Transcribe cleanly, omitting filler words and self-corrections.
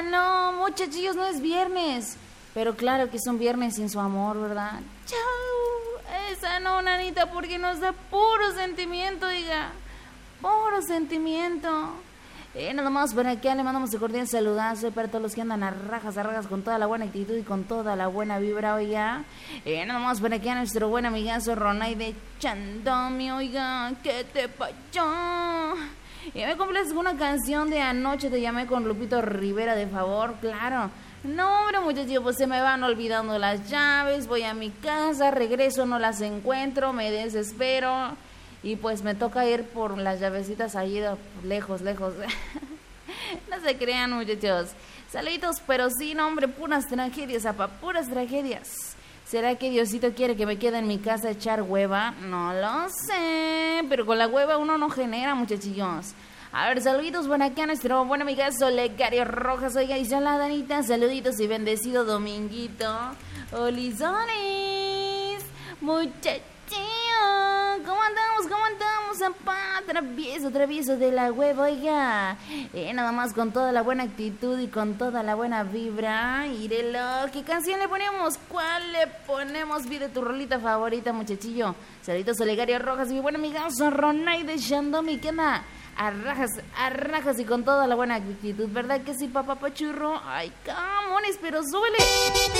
no, muchachillos, no es viernes. Pero claro que es un viernes sin su amor, ¿verdad? Chau. Esa no, nanita, porque nos da puro sentimiento, diga. Puro sentimiento. Nada más para acá le mandamos un cordial saludazo para todos los que andan a rajas con toda la buena actitud y con toda la buena vibra, oiga. Nada más para acá nuestro buen amigazo Ronay de Chandomi, oiga, ¿qué te pachó? Y me complaces una canción de Anoche te llamé con Lupito Rivera, de favor, claro. No, hombre, muchachos, pues se me van olvidando las llaves, voy a mi casa, regreso, no las encuentro, me desespero. Y pues me toca ir por las llavecitas ahí lejos. No se crean, muchachos. Saluditos, pero sí, no, hombre, puras tragedias, apa, puras tragedias. ¿Será que Diosito quiere que me quede en mi casa a echar hueva? No lo sé, pero con la hueva uno no genera, muchachillos. A ver, saluditos por acá a nuestro buen amigazo Lecario Rojas. Oiga, dice la Danita, saluditos y bendecido dominguito. Olizones, muchachos. ¿Cómo andamos, zapá? Travieso de la hueva, oiga. Nada más con toda la buena actitud y con toda la buena vibra. Írelo, ¿qué canción le ponemos? ¿Cuál le ponemos? Pide tu rolita favorita, muchachillo. Saluditos Olegario Rojas y mi buen amigazo Ronay de Shandomi. ¿Qué onda? A rajas y con toda la buena actitud, ¿verdad que sí, papá pachurro? Ay, camones, pero súbele.